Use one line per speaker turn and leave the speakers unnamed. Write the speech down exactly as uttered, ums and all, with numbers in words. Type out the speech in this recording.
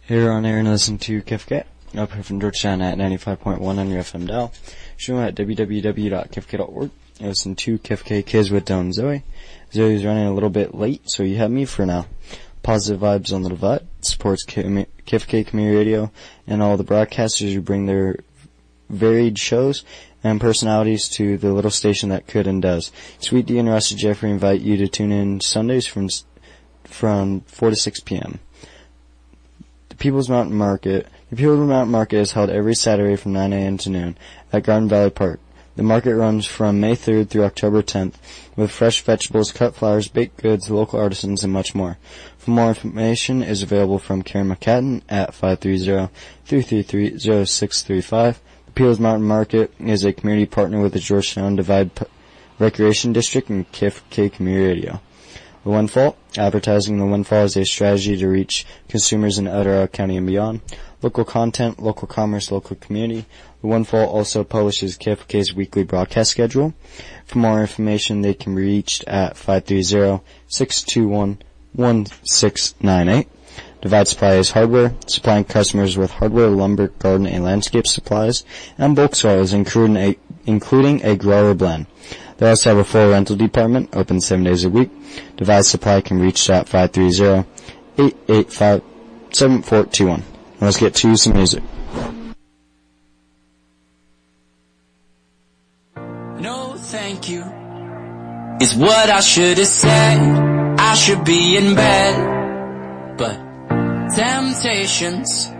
Here on air and listen to K F K, up here from Georgetown at ninety-five point one on your F M dial. Show at w w w dot k f k dot org. Listen to K F K Kids with Dylan and Zoe. Zoe's running a little bit late, so you have me for now. Positive vibes on the divide, supports K F K Community Radio, and all the broadcasters who bring their varied shows and personalities to the little station that could and does. Sweet D and Rusty Jeffrey invite you to tune in Sundays from from four to six p.m. The People's Mountain Market. The People's Mountain Market is held every Saturday from nine a.m. to noon at Garden Valley Park. The market runs from May third through October tenth with fresh vegetables, cut flowers, baked goods, local artisans, and much more. For more information is available from Karen McCadden at five three zero, three three three, zero six three five. The People's Mountain Market is a community partner with the Georgetown Divide P- Recreation District and K F K Community Radio. The Windfall. Advertising the Windfall is a strategy to reach consumers in Elderado County and beyond. Local content, local commerce, local community. The Windfall also publishes K F K's weekly broadcast schedule. For more information, they can be reached at five three zero, six two one, one six nine eight. Divide Supply is hardware, supplying customers with hardware, lumber, garden, and landscape supplies, and bulk soils, including a, including a grower blend. They also have a full rental department, open seven days a week. Divide Supply can be reached at five three zero, eight eight five, seven four two one. Let's get to some music.
No, thank you is what I should have said. I should be in bed, but temptations